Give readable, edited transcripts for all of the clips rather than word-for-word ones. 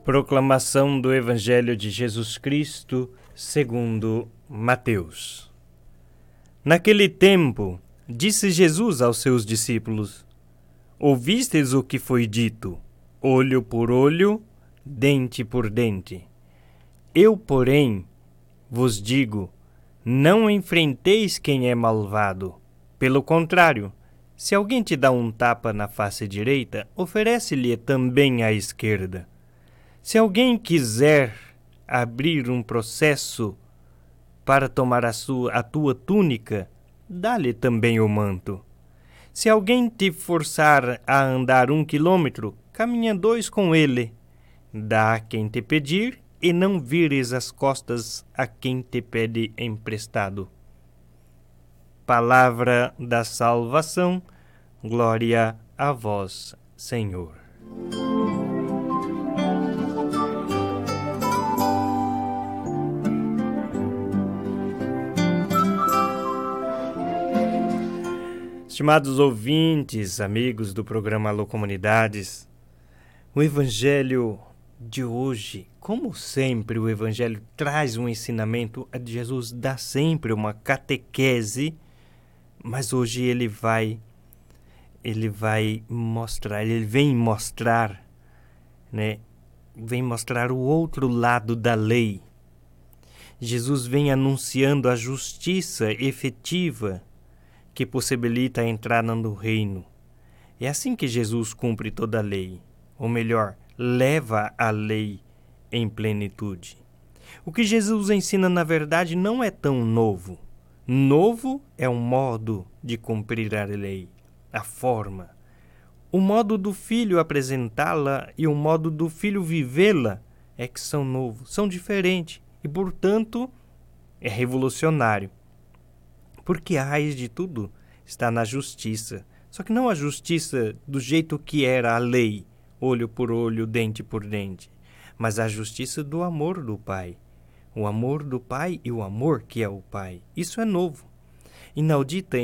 Proclamação do Evangelho de Jesus Cristo, segundo Mateus. Naquele tempo, disse Jesus aos seus discípulos: Ouvistes o que foi dito, olho por olho, dente por dente. Eu, porém, vos digo, não enfrenteis quem é malvado. Pelo contrário, se alguém te dá um tapa na face direita, oferece-lhe também a esquerda. Se alguém quiser abrir um processo para tomar a tua túnica, dá-lhe também o manto. Se alguém te forçar a andar 1 quilômetro, caminha 2 com ele. Dá a quem te pedir e não vires as costas a quem te pede emprestado. Palavra da salvação, glória a vós, Senhor. Estimados ouvintes, amigos do programa Alô Comunidades, o Evangelho de hoje, como sempre, o Evangelho traz um ensinamento, Jesus dá sempre uma catequese, mas hoje ele vem mostrar, vem mostrar o outro lado da lei. Jesus vem anunciando a justiça efetiva que possibilita a entrada no reino. É assim que Jesus cumpre toda a lei, ou melhor, leva a lei em plenitude. O que Jesus ensina, na verdade, não é tão novo. Novo é o modo de cumprir a lei, a forma. O modo do filho apresentá-la e o modo do filho vivê-la é que são novos, são diferentes e, portanto, é revolucionário. Porque a raiz de tudo está na justiça. Só que não a justiça do jeito que era a lei, olho por olho, dente por dente, mas a justiça do amor do Pai. O amor do Pai e o amor que é o Pai. Isso é novo. Inédita,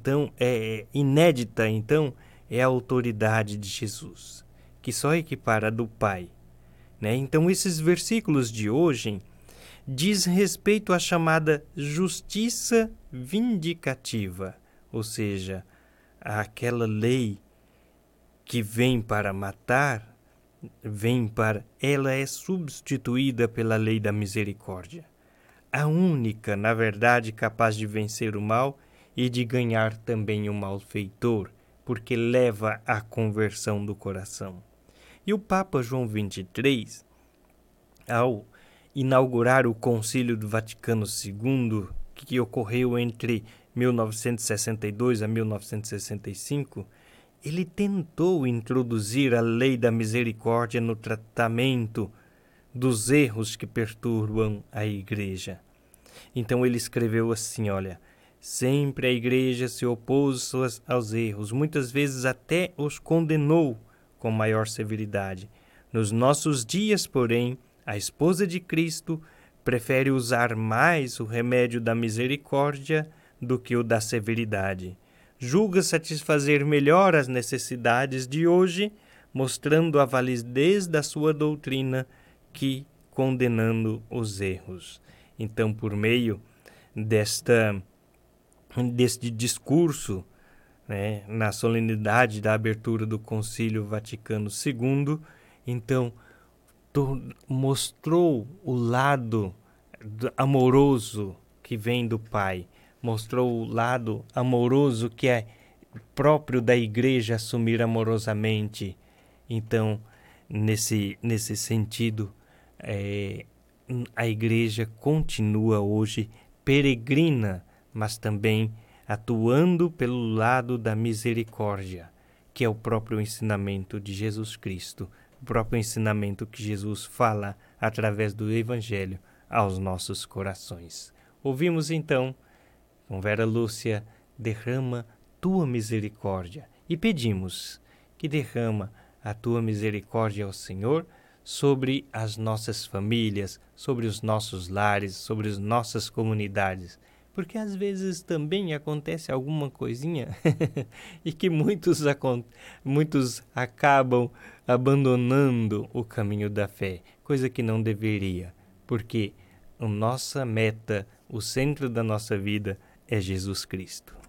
então, é a autoridade de Jesus, que só equipara do Pai. Então, esses versículos de hoje diz respeito à chamada justiça vindicativa, ou seja, aquela lei que vem para matar, ela é substituída pela lei da misericórdia. A única, na verdade, capaz de vencer o mal e de ganhar também o malfeitor, porque leva à conversão do coração. E o Papa João XXIII, ao inaugurar o Concílio do Vaticano II, que ocorreu entre 1962 a 1965, ele tentou introduzir a lei da misericórdia no tratamento dos erros que perturbam a Igreja. Então ele escreveu assim, sempre a Igreja se opôs aos erros, muitas vezes até os condenou com maior severidade. Nos nossos dias, porém, a esposa de Cristo prefere usar mais o remédio da misericórdia do que o da severidade. Julga satisfazer melhor as necessidades de hoje, mostrando a validez da sua doutrina que condenando os erros. Então, por meio deste discurso, na solenidade da abertura do Concílio Vaticano II, então, mostrou o lado amoroso que vem do Pai, mostrou o lado amoroso que é próprio da Igreja assumir amorosamente. Então, nesse sentido, a Igreja continua hoje peregrina, mas também atuando pelo lado da misericórdia, que é o próprio ensinamento de Jesus Cristo, o próprio ensinamento que Jesus fala através do Evangelho aos nossos corações. Ouvimos então, com Vera Lúcia, derrama tua misericórdia e pedimos que derrama a tua misericórdia ao Senhor sobre as nossas famílias, sobre os nossos lares, sobre as nossas comunidades, Porque às vezes também acontece alguma coisinha e que muitos acabam abandonando o caminho da fé, coisa que não deveria, porque a nossa meta, o centro da nossa vida é Jesus Cristo.